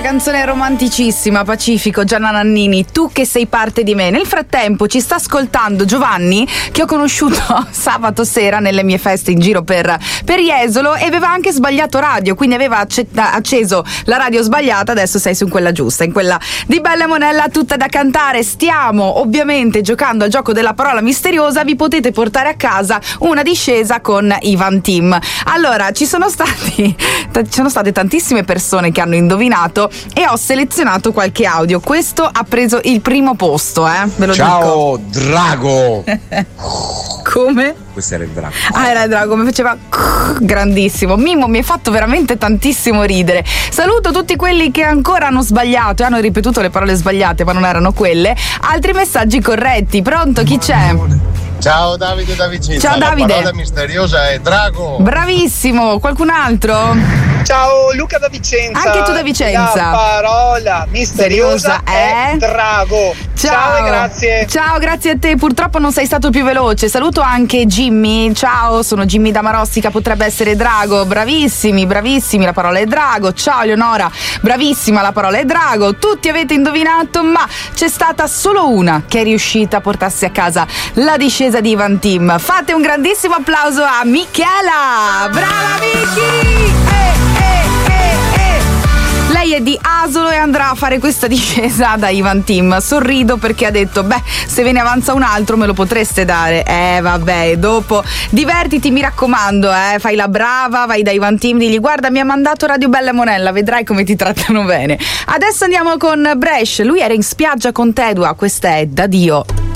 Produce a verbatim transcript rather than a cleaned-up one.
canzone romanticissima, Pacifico, Gianna Nannini, Tu che sei parte di me. Nel frattempo ci sta ascoltando Giovanni, che ho conosciuto sabato sera nelle mie feste in giro per, per Jesolo, e aveva anche sbagliato radio, quindi aveva acceso la radio sbagliata. Adesso sei su quella giusta, in quella di Bella Monella, tutta da cantare. Stiamo ovviamente giocando al gioco della parola misteriosa. Vi potete portare a casa una discesa con Ivan Team. Allora, ci sono stati ci sono state tantissime persone che hanno indovinato e ho selezionato qualche audio. Questo ha preso il primo posto, eh? Ve lo Ciao, dico. Drago. Come? Questo era il drago. Ah, era il drago, mi faceva grandissimo. Mimmo, mi hai fatto veramente tantissimo ridere. Saluto tutti quelli che ancora hanno sbagliato e hanno ripetuto le parole sbagliate, ma non erano quelle. Altri messaggi corretti. Pronto, chi c'è? Ciao Davide da Vicenza. Ciao Davide. La parola misteriosa è drago. Bravissimo, qualcun altro? Ciao Luca da Vicenza. Anche tu da Vicenza. La parola misteriosa è, è drago. Ciao. Ciao e grazie. Ciao, grazie a te. Purtroppo non sei stato più veloce. Saluto anche Jimmy. Ciao, sono Jimmy da Marostica, potrebbe essere drago. Bravissimi, bravissimi, la parola è drago. Ciao Eleonora, bravissima, la parola è drago. Tutti avete indovinato, ma c'è stata solo una che è riuscita a portarsi a casa la discesa di Ivan Team. Fate un grandissimo applauso a Michela. Brava Vicky! Lei è di Asolo e andrà a fare questa discesa da Ivan Team. Sorrido perché ha detto, beh, se ve ne avanza un altro me lo potreste dare. Eh vabbè, dopo divertiti, mi raccomando, eh, fai la brava, vai da Ivan Team, digli guarda mi ha mandato Radio Bella Monella, vedrai come ti trattano bene. Adesso andiamo con Bresh, lui era in spiaggia con Tedua, questa è Da Dio.